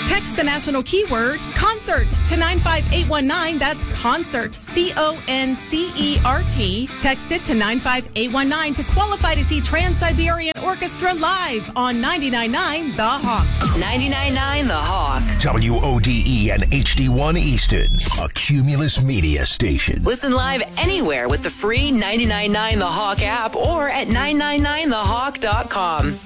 Text the national keyword concert to 95819. That's concert, CONCERT. Text it to 95819 to qualify to see Trans-Siberian Orchestra live on 99.9 The Hawk. 99.9 The Hawk. WODE and HD1 Easton, a Cumulus Media station. Listen live anywhere with the free 99.9 The Hawk app or at 999thehawk.com.